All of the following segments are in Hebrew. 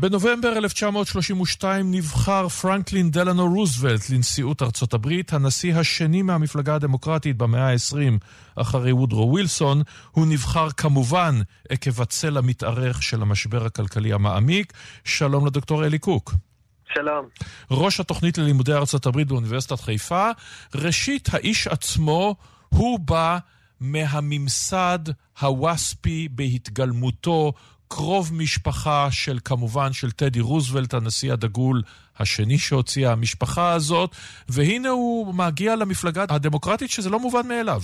בנובמבר 1932 נבחר פרנקלין דלאנו רוזוולט לנשיאות ארצות הברית, הנשיא השני מהמפלגה הדמוקרטית במאה ה-20 אחרי וודרו ווילסון. הוא נבחר כמובן עקב הצל המתארך של המשבר הכלכלי המעמיק. שלום לדוקטור אלי קוק. שלום. ראש התוכנית ללימודי ארצות הברית באוניברסיטת חיפה. ראשית, האיש עצמו הוא בא מהממסד הווספי בהתגלמותו, קרוב משפחה של כמובן של טדי רוזוולט, הנשיא הדגול השני שהוציאה המשפחה הזאת, והנה הוא מגיע למפלגה הדמוקרטית שזה לא מובן מאליו.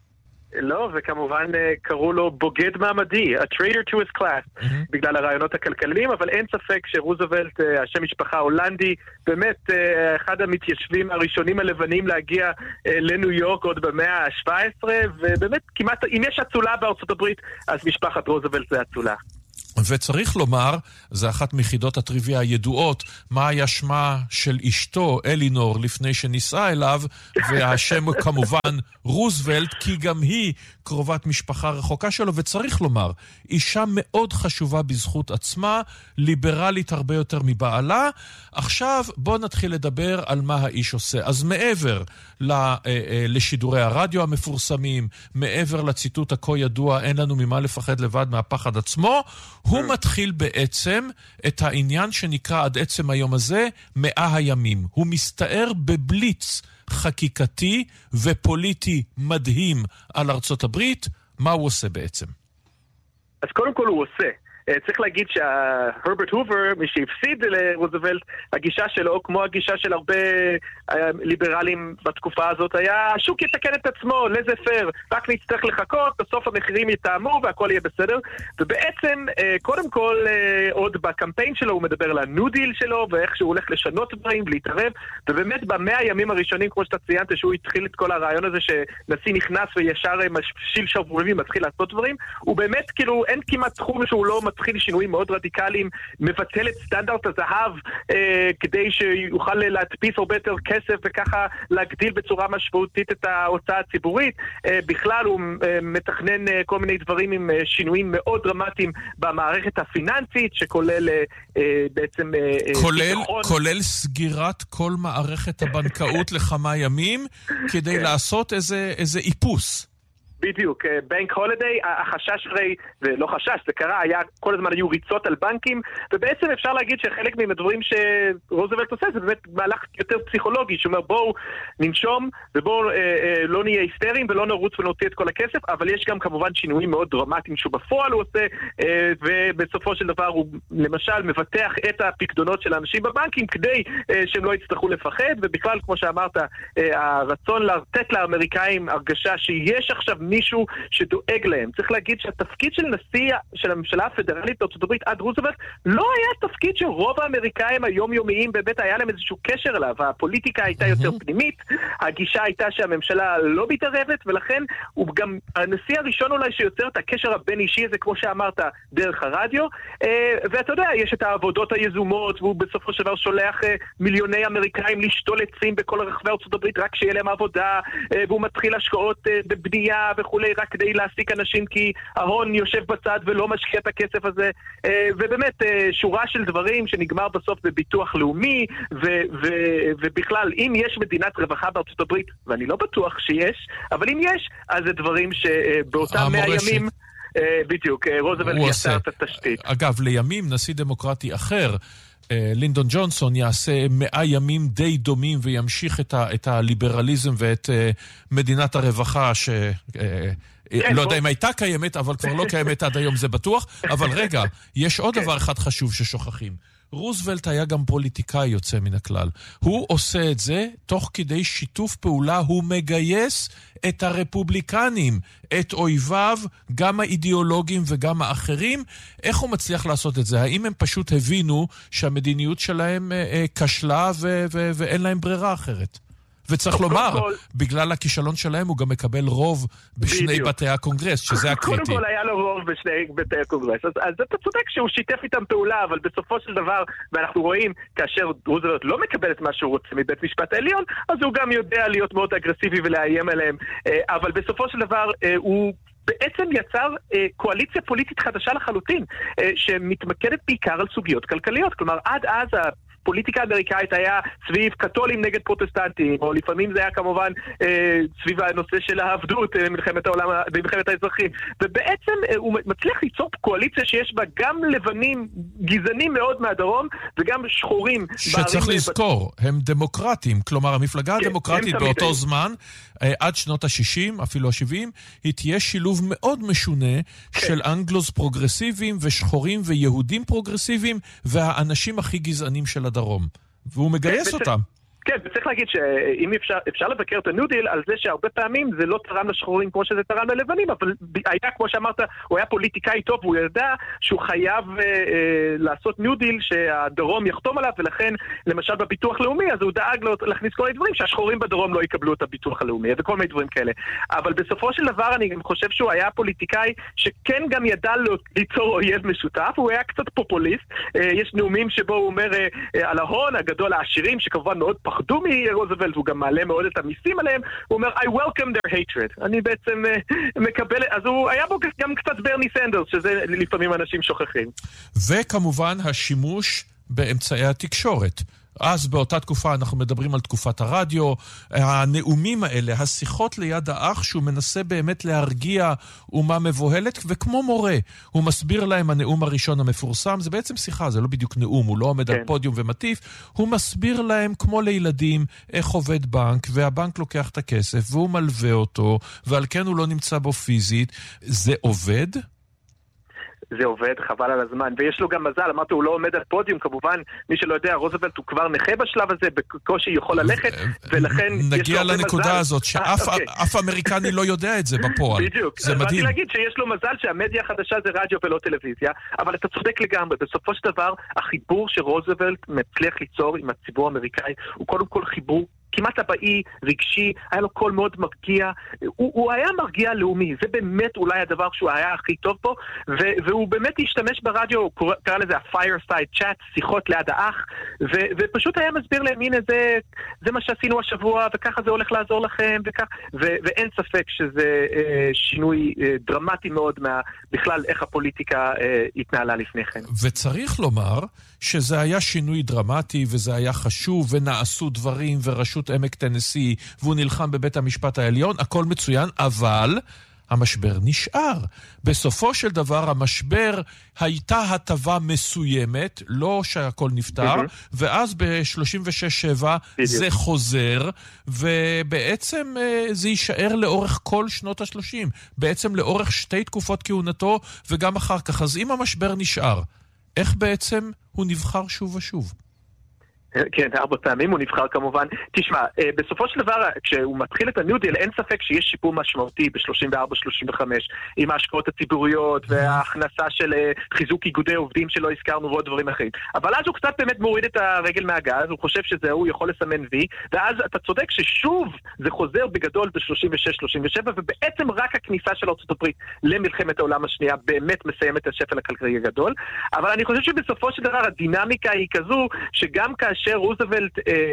לא, וכמובן קראו לו בוגד מעמדי, a traitor to his class, בגלל הרעיונות הכלכליים, אבל אין ספק שרוזוולט, השם משפחה הולנדי, באמת אחד המתיישבים הראשונים הלבנים להגיע לניו יורק עוד במאה ה-17, ובאמת כמעט, אם יש אצולה בארצות הברית, אז משפחת רוזוולט זה אצולה. וצריך לומר, זה אחת מיחידות הטריוויה הידועות, מה היה שמה של אשתו אלינור לפני שנישאה אליו, והשם הוא כמובן רוזוולט, כי גם היא קרובת משפחה רחוקה שלו, וצריך לומר, אישה מאוד חשובה בזכות עצמה, ליברלית הרבה יותר מבעלה. עכשיו בוא נתחיל לדבר על מה האיש עושה. אז מעבר לשידורי הרדיו המפורסמים, מעבר לציטוט הכה ידוע, אין לנו ממה לפחד לבד מהפחד עצמו, הוא מתחיל בעצם את העניין שנקרא עד עצם היום הזה 100 הימים. הוא מסתער בבליץ חקיקתי ופוליטי מדהים על ארצות הברית. מה הוא עושה בעצם? אז קודם כל הוא עושה. צריך להגיד שהרברט הובר, מי שהפסיד לרוזוולט, הגישה שלו, כמו הגישה של הרבה ליברלים בתקופה הזאת, היה השוק יתקן את עצמו, לזה פייר, רק נצטרך לחכות, בסוף המחירים יתאמו והכל יהיה בסדר. ובעצם, קודם כל, עוד בקמפיין שלו הוא מדבר על הניו דיל שלו, ואיך שהוא הולך לשנות דברים, להתערב, ובאמת ב100 הימים הראשונים, כמו שאתה ציינת, שהוא התחיל את כל הרעיון הזה שנשיא נכנס וישר משיל שרוולים, מתחיל לעשות דברים, הוא באמת כאילו, אין כמעט תחום שהוא לא מתחיל שינויים מאוד רדיקליים, מבטל את סטנדרט הזהב כדי שיוכל להדפיס הרבה יותר כסף וככה להגדיל בצורה משמעותית את ההוצאה הציבורית. בכלל הוא מתכנן כל מיני דברים עם שינויים מאוד דרמטיים במערכת הפיננסית, שכולל בעצם כולל סגירת כל מערכת הבנקאות לכמה ימים כדי לעשות איזה איפוס. בדיוק, בנק הולידיי, החשש הרי, זה לא חשש, זה קרה, כל הזמן היו ריצות על בנקים, ובעצם אפשר להגיד שחלק מהדברים שרוזוולט עושה זה באמת מהלך יותר פסיכולוגי, שאומר בואו ננשום ובואו לא נהיה היסטריים ולא נרוץ ונוציא את כל הכסף, אבל יש גם כמובן שינויים מאוד דרמטיים שהוא בפועל הוא עושה, ובסופו של דבר הוא למשל מבטח את הפקדונות של האנשים בבנקים כדי שהם לא יצטרכו לפחד, ובכלל כמו שאמרת, הרצון לתת לאמריקאים הרגשה שיש עכשיו מישהו שדואג להם. צריך להגיד שהתפקיד של נשיא של הממשלה הפדרלית בארצות הברית עד רוזוולט לא היה תפקיד שרוב האמריקאים היומיומיים באמת היה להם איזשהו קשר אליו. הפוליטיקה הייתה יותר פנימית, הגישה הייתה שהממשלה לא מתערבת, ולכן הוא גם הנשיא הראשון אולי שיוצר את הקשר הבין אישי הזה, כמו שאמרת, דרך הרדיו. ואתה יודע, יש את העבודות היזומות, והוא בסופו של דבר שולח מיליוני אמריקאים לשתול עצים בכל רחבי ארצות הברית רק שיהיה להם עבודה, והוא מתחיל השקעות בבנייה וכולי, רק כדי להעסיק אנשים כי ההון יושב בצד ולא משקיע את הכסף הזה, ובאמת שורה של דברים שנגמר בסוף בביטוח לאומי, ובכלל אם יש מדינת רווחה בארצות הברית, ואני לא בטוח שיש, אבל אם יש, אז זה דברים שבאותם 100 ימים בדיוק, רוזוולט יצר את התשתית. אגב, לימים נשיא דמוקרטי אחר, לינדון ג'ונסון, יעשה 100 ימים די דומים וימשיך את הליברליזם ואת מדינת הרווחה לא יודע אם הייתה קיימת, אבל כבר לא קיימת עד היום, זה בטוח. אבל רגע, יש עוד דבר אחד חשוב ששוכחים. רוזוולט היה גם פוליטיקאי יוצא מן הכלל. הוא עושה את זה תוך כדי שיתוף פעולה, הוא מגייס את הרפובליקנים, את אויביו, גם האידיאולוגים וגם האחרים. איך הוא מצליח לעשות את זה? האם הם פשוט הבינו שהמדיניות שלהם כשלה ואין להם ברירה אחרת? וצריך לומר, בגלל הכישלון שלהם הוא גם מקבל רוב בשני בתי הקונגרס, שזה הקריטי. קודם כל היה לו רוב בשני בתי הקונגרס, אז אתה צודק שהוא שיתף איתם פעולה, אבל בסופו של דבר, ואנחנו רואים, כאשר רוזוולט לא מקבל את מה שהוא רוצה מבית משפט העליון, אז הוא גם יודע להיות מאוד אגרסיבי ולאיים עליהם, אבל בסופו של דבר הוא בעצם יצר קואליציה פוליטית חדשה לחלוטין, שמתמקדת בעיקר על סוגיות כלכליות. כלומר, עד אז הפוליטיקה האמריקאית היה סביב קתולים נגד פרוטסטנטים, או לפעמים זה היה כמובן סביב הנושא של העבדות במלחמת האזרחים. ובעצם הוא מצליח ליצור קואליציה שיש בה גם לבנים גזענים מאוד מהדרום, וגם שחורים. שצריך לזכור, הם דמוקרטים, כלומר המפלגה הדמוקרטית באותו זמן, עד שנות ה-60, אפילו ה-70, היא תהיה שילוב מאוד משונה של אנגלוס פרוגרסיביים ושחורים ויהודים פרוגרסיביים, והאנשים הכי גזענים של הדרום. והוא מגייס אותם. כן, וצריך להגיד שאם אפשר לבקר את הניו דיל על זה שהרבה פעמים זה לא תרם לשחורים כמו שזה תרם ללבנים, אבל היה, כמו שאמרת, הוא היה פוליטיקאי טוב, הוא ידע שהוא חייב לעשות ניו דיל שהדרום יחתום עליו, ולכן למשל בביטוח לאומי, אז הוא דאג להכניס כל מיני דברים שהשחורים בדרום לא יקבלו את הביטוח הלאומי, וכל מיני דברים כאלה. אבל בסופו של דבר אני גם חושב שהוא היה פוליטיקאי שכן גם ידע ליצור אויב משותף, הוא היה קצת פופוליסט, יש נאומים שבו הוא אומר על ההון הגדול העשירים, שכמובן מאוד פחדו מרוזוולט, הוא גם מעלה מאוד את המיסים עליהם, הוא אומר, I welcome their hatred. אני בעצם מקבל, אז הוא היה בו גם קצת ברני סנדרס, שזה לפעמים אנשים שוכחים. וכמובן השימוש באמצעי התקשורת. אז באותה תקופה אנחנו מדברים על תקופת הרדיו, הנאומים האלה, השיחות ליד האח שהוא מנסה באמת להרגיע אומה מבוהלת, וכמו מורה, הוא מסביר להם הנאום הראשון המפורסם, זה בעצם שיחה, זה לא בדיוק נאום, הוא לא עומד על פודיום ומטיף, הוא מסביר להם כמו לילדים איך עובד בנק, והבנק לוקח את הכסף, והוא מלווה אותו, ועל כן הוא לא נמצא בו פיזית. זה עובד? זה עובד, חבל על הזמן, ויש לו גם מזל, אמרת, הוא לא עומד על פודיום, כמובן, מי שלא יודע, רוזוולט הוא כבר נכה בשלב הזה, בקושי יכול ללכת, ולכן נגיע לנקודה הזאת, שאף אמריקני לא יודע את זה בפועל. בדיוק, זה מדהים. באתי להגיד שיש לו מזל שהמדיה החדשה זה רדיו ולא טלוויזיה, אבל אתה צודק לגמרי, בסופו של דבר, החיבור שרוזוולט מצליח ליצור עם הציבור האמריקאי, הוא קודם כל חיבור כמעט הבאי, רגשי, היה לו קול מאוד מרגיע, הוא היה מרגיע לאומי, זה באמת אולי הדבר שהוא היה הכי טוב פה, והוא באמת השתמש ברדיו, הוא קרא לזה ה-fireside chat, שיחות ליד האח, ופשוט היה מסביר להם, הנה זה מה שעשינו השבוע, וככה זה הולך לעזור לכם, ואין ספק שזה שינוי דרמטי מאוד בכלל איך הפוליטיקה התנהלה לפני כן. וצריך לומר שזה היה שינוי דרמטי, וזה היה חשוב, ונעשו דברים, ורשות עמק טנסי, והוא נלחם בבית המשפט העליון, הכל מצוין, אבל המשבר נשאר. בסופו של דבר המשבר הייתה הטבה מסוימת, לא שהכל נפטר, ואז ב-36-7 זה חוזר, ובעצם זה יישאר לאורך כל שנות ה-30, בעצם לאורך שתי תקופות כהונתו, וגם אחר כך. אז אם המשבר נשאר, איך בעצם הוא נבחר שוב ושוב? כן, 4 פעמים הוא נבחר כמובן. תשמע, בסופו של דבר, כשהוא מתחיל את הניו דיל, אין ספק שיש שיפור משמעותי ב-34-35, עם ההשקעות הציבוריות וההכנסה של חיזוק איגודי עובדים שלא הזכרנו ועוד דברים אחרים. אבל אז הוא קצת באמת מוריד את הרגל מהגז, הוא חושב שזהו, יכול לסמן וי, ואז אתה צודק ששוב זה חוזר בגדול ב-36-37, ובעצם רק הכניסה של ארצות הברית למלחמת העולם השנייה באמת מסיימת את השפל הכלכלי הגדול. אבל אני חושב שבסופו של דבר הדינמיקה היא כזו, שגם כאשר רוזוולט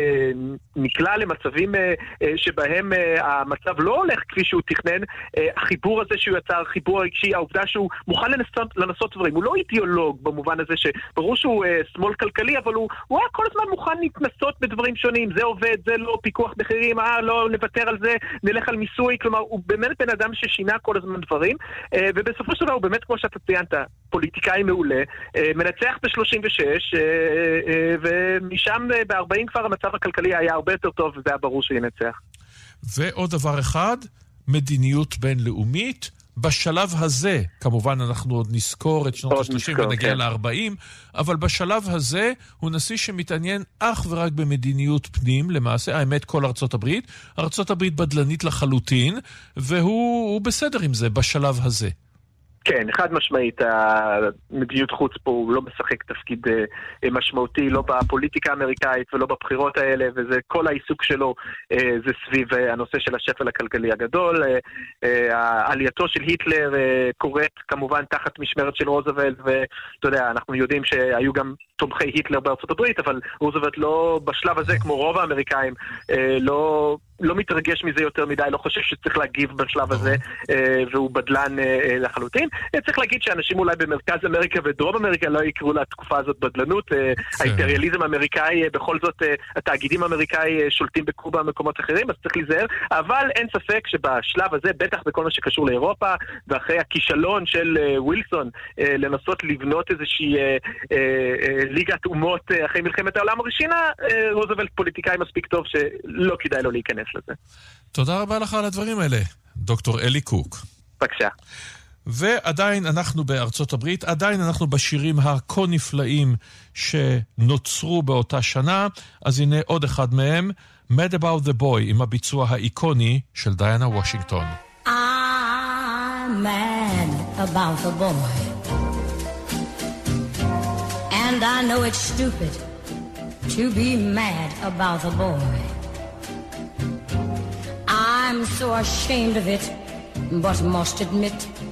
נקלע למצבים שבהם המצב לא הולך כפי שהוא תכנן, החיבור הזה שהוא יצר, חיבור הרגשי, העובדה שהוא מוכן לנסות דברים, הוא לא אידיאולוג במובן הזה שברור שהוא שמאל כלכלי, אבל הוא היה כל הזמן מוכן להתנסות בדברים שונים, זה עובד, זה לא, פיקוח מחירים, לא נוותר על זה, נלך על מיסוי, כלומר הוא באמת בן אדם ששינה כל הזמן דברים, ובסופו של דבר הוא באמת, כמו שאתה ציינת, פוליטיקאי מעולה, מנצח ב-36, ומשם ב-40 כבר המצב הכלכלי היה הרבה יותר טוב, וזה היה ברור שינצח. ועוד דבר אחד, מדיניות בינלאומית, בשלב הזה, כמובן אנחנו עוד נזכור את שנות ה-30 ונגיע ל-40, אבל בשלב הזה הוא נשיא שמתעניין אך ורק במדיניות פנים, למעשה, האמת כל ארצות הברית, ארצות הברית בדלנית לחלוטין, והוא בסדר עם זה בשלב הזה. כן, חד משמעית, המדיניות חוץ פה הוא לא משחק תפקיד משמעותי, לא בפוליטיקה האמריקאית ולא בבחירות האלה, וזה כל העיסוק שלו זה סביב הנושא של השפל הכלכלי הגדול. העלייתו של היטלר קורית כמובן תחת משמרת של רוזוולט, ואתה יודע, אנחנו יודעים שהיו גם תומכי היטלר בארצות הברית, אבל רוזוולט לא בשלב הזה, כמו רוב האמריקאים, לא לא מתרגש מזה יותר מדי, לא חושב שצריך להגיב בשלב הזה, והוא בדלן לחלוטין. צריך להגיד שאנשים אולי במרכז אמריקה ודרום אמריקה לא יקראו לתקופה הזאת בדלנות. האימפריאליזם האמריקאי, בכל זאת התאגידים האמריקאי שולטים בקובה במקומות אחרים, אז צריך להיזהר, אבל אין ספק שבשלב הזה, בטח בכל מה שקשור לאירופה, ואחרי הכישלון של ווילסון לנסות לבנות איזושהי ליגת אומות אחרי מלחמת העולם הראשונה, רוזוולט פוליטיקאי מספיק טוב שלא כדאי לו להיכנס לזה. תודה רבה לך על הדברים האלה, דוקטור אלי קוק. בבקשה. ועדיין אנחנו בארצות הברית, עדיין אנחנו בשירים הכה נפלאים שנוצרו באותה שנה, אז הנה עוד אחד מהם, Mad About the Boy, עם הביצוע האיקוני של דיאנה וושינגטון. I'm mad about the boy, and I know it's stupid to be mad about the boy. I'm so ashamed of it, but must admit